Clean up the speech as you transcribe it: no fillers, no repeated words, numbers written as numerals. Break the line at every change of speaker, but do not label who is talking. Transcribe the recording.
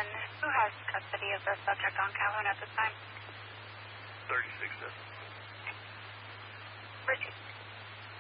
And who has custody of the subject on Calhoun at this time?
36 Richard.